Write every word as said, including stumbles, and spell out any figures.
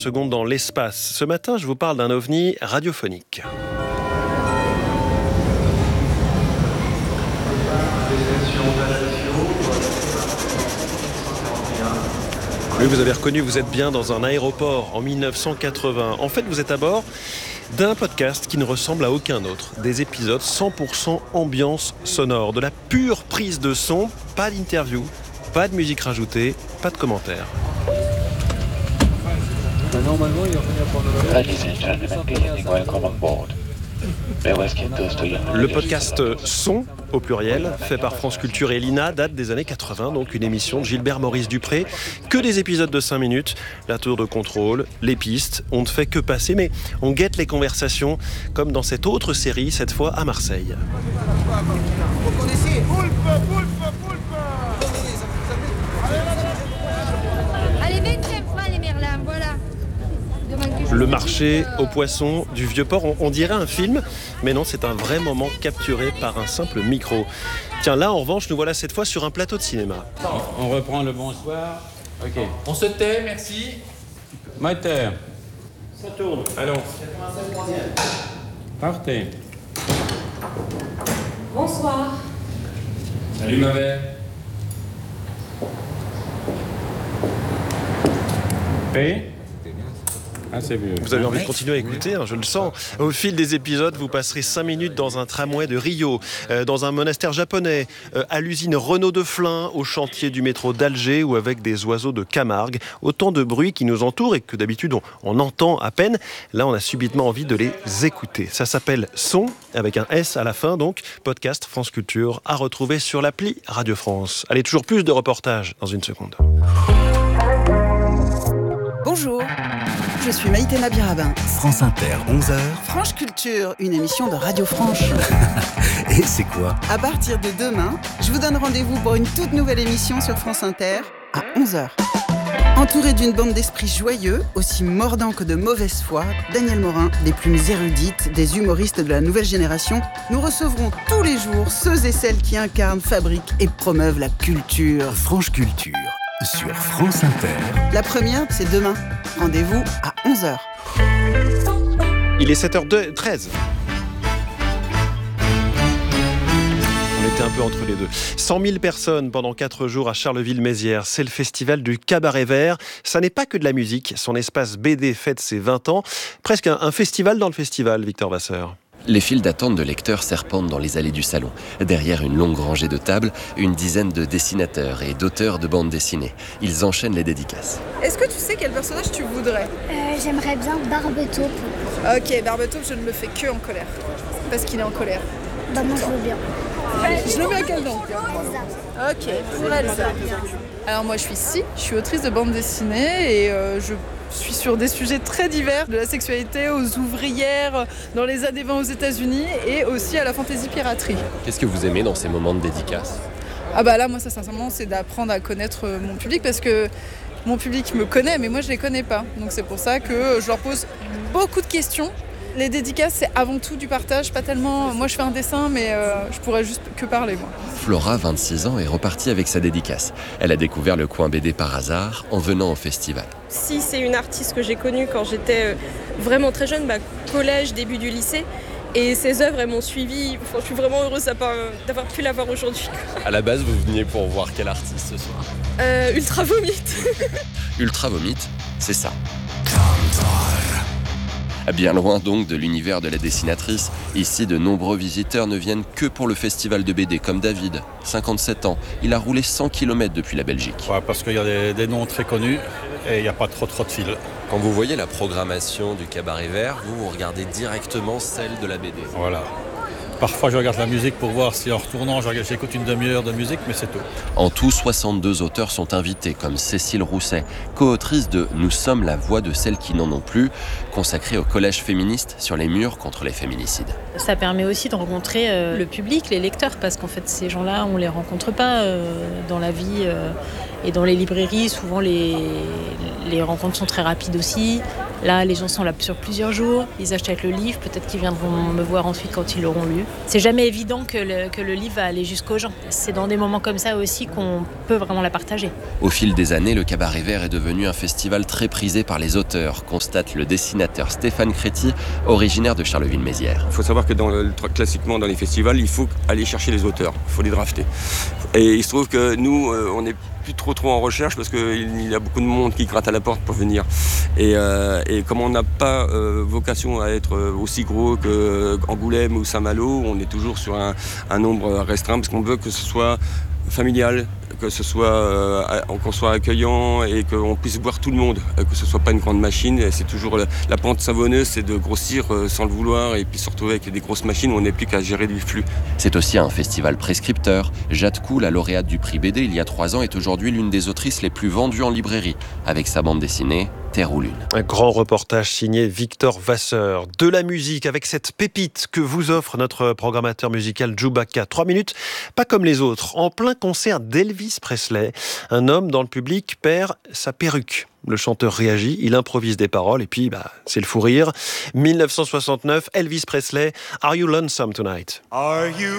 Seconde dans l'espace. Ce matin, je vous parle d'un ovni radiophonique. Oui, vous avez reconnu, vous êtes bien dans un aéroport en mille neuf cent quatre-vingts. En fait, vous êtes à bord d'un podcast qui ne ressemble à aucun autre. Des épisodes cent pour cent ambiance sonore, de la pure prise de son, pas d'interview, pas de musique rajoutée, pas de commentaires. Normalement, il Le podcast Son, au pluriel, fait par France Culture et l'I N A, date des années quatre-vingts, donc une émission de Gilbert Maurice Dupré. Que des épisodes de cinq minutes, la tour de contrôle, les pistes, on ne fait que passer, mais on guette les conversations, comme dans cette autre série, cette fois à Marseille. Vous connaissez Poulpe, Poulpe, Poulpe. Allez, vingtième fois les merlins, voilà. Le marché aux poissons du Vieux-Port, on, on dirait un film, mais non, c'est un vrai moment capturé par un simple micro. Tiens, là, en revanche, nous voilà cette fois sur un plateau de cinéma. On reprend le bonsoir. Ok. On se tait, merci. Moteur. Ça tourne. Allons. Partez. Bonsoir. Salut ma mère. P. Ah, c'est mieux. Vous avez envie de continuer à écouter, hein, je le sens. Au fil des épisodes, vous passerez cinq minutes dans un tramway de Rio, euh, dans un monastère japonais, euh, à l'usine Renault de Flins, au chantier du métro d'Alger ou avec des oiseaux de Camargue. Autant de bruits qui nous entourent et que d'habitude on, on entend à peine. Là, on a subitement envie de les écouter. Ça s'appelle Son, avec un S à la fin, donc podcast France Culture, à retrouver sur l'appli Radio France. Allez, toujours plus de reportages dans une seconde. Bonjour, je suis Maïté Nabirabin. France Inter, onze heures. Franche Culture, une émission de Radio Franche. Et c'est quoi ? À partir de demain, je vous donne rendez-vous pour une toute nouvelle émission sur France Inter à onze heures. Entouré d'une bande d'esprits joyeux, aussi mordants que de mauvaise foi, Daniel Morin, des plumes érudites, des humoristes de la nouvelle génération, nous recevrons tous les jours ceux et celles qui incarnent, fabriquent et promeuvent la culture. Franche Culture, sur France Inter. La première, c'est demain. Rendez-vous à onze heures. Il est sept heures treize. On était un peu entre les deux. cent mille personnes pendant quatre jours à Charleville-Mézières. C'est le festival du Cabaret Vert. Ça n'est pas que de la musique. Son espace B D fête ses vingt ans. Presque un, un festival dans le festival, Victor Vasseur. Les files d'attente de lecteurs serpentent dans les allées du salon. Derrière une longue rangée de tables, une dizaine de dessinateurs et d'auteurs de bandes dessinées. Ils enchaînent les dédicaces. Est-ce que tu sais quel personnage tu voudrais ? Euh, J'aimerais bien Barbetaupe. Ok, Barbetaupe, je ne le fais que en colère. Parce qu'il est en colère. Bah moi je veux bien. Je le mets à quel nom ? Ok, pour Elsa. Alors moi je suis Si, je suis autrice de bande dessinée et euh, je suis sur des sujets très divers, de la sexualité aux ouvrières, dans les années vingt aux États-Unis et aussi à la fantaisie piraterie. Qu'est-ce que vous aimez dans ces moments de dédicace ? Ah bah là, moi ça sincèrement, c'est d'apprendre à connaître mon public parce que mon public me connaît, mais moi je les connais pas. Donc c'est pour ça que je leur pose beaucoup de questions. Les dédicaces, c'est avant tout du partage, pas tellement... Moi, je fais un dessin, mais euh, je pourrais juste que parler, moi. Flora, vingt-six ans, est repartie avec sa dédicace. Elle a découvert le coin B D par hasard en venant au festival. Si c'est une artiste que j'ai connue quand j'étais vraiment très jeune, bah, collège, début du lycée, et ses œuvres, elles m'ont suivie. Enfin, je suis vraiment heureuse d'avoir pu la voir aujourd'hui. À la base, vous veniez pour voir quel artiste ce soir ? euh, Ultra Vomite. Ultra Vomite, c'est ça. Bien loin donc de l'univers de la dessinatrice, ici de nombreux visiteurs ne viennent que pour le festival de B D, comme David, cinquante-sept ans. Il a roulé cent kilomètres depuis la Belgique. Ouais, parce qu'il y a des, des noms très connus et il n'y a pas trop trop de fil. Quand vous voyez la programmation du Cabaret Vert, vous, vous regardez directement celle de la B D. Voilà. Parfois, je regarde la musique pour voir si en retournant, j'écoute une demi-heure de musique, mais c'est tout. En tout, soixante-deux auteurs sont invités, comme Cécile Rousset, co-autrice de « Nous sommes la voix de celles qui n'en ont plus », consacrée au collège féministe sur les murs contre les féminicides. Ça permet aussi de rencontrer euh, le public, les lecteurs, parce qu'en fait, ces gens-là, on ne les rencontre pas euh, dans la vie euh, et dans les librairies. Souvent, les, les rencontres sont très rapides aussi. Là, les gens sont là sur plusieurs jours, ils achètent le livre, peut-être qu'ils viendront me voir ensuite quand ils l'auront lu. C'est jamais évident que le, que le livre va aller jusqu'aux gens. C'est dans des moments comme ça aussi qu'on peut vraiment la partager. Au fil des années, le Cabaret Vert est devenu un festival très prisé par les auteurs, constate le dessinateur Stéphane Créti, originaire de Charleville-Mézières. Il faut savoir que dans le, classiquement dans les festivals, il faut aller chercher les auteurs, il faut les drafter. Et il se trouve que nous, on n'est plus trop trop en recherche parce qu'il y a beaucoup de monde qui gratte à la porte pour venir. Et, euh, et comme on n'a pas euh, vocation à être aussi gros qu'Angoulême ou Saint-Malo, on est toujours sur un, un nombre restreint parce qu'on veut que ce soit familial, que ce soit, euh, qu'on soit accueillant et qu'on puisse voir tout le monde, que ce soit pas une grande machine. Et c'est toujours la, la pente savonneuse, c'est de grossir euh, sans le vouloir et puis se retrouver avec des grosses machines où on n'est plus qu'à gérer du flux. C'est aussi un festival prescripteur. Jade Cou, la lauréate du prix B D il y a trois ans, est aujourd'hui l'une des autrices les plus vendues en librairie, avec sa bande dessinée Terre ou Lune. Un grand reportage signé Victor Vasseur. De la musique avec cette pépite que vous offre notre programmateur musical Chewbacca. Trois minutes, pas comme les autres. En plein concert d'Elvis Presley, un homme dans le public perd sa perruque. Le chanteur réagit, il improvise des paroles et puis bah, c'est le fou rire. dix-neuf cent soixante-neuf, Elvis Presley, Are You Lonesome Tonight? Are you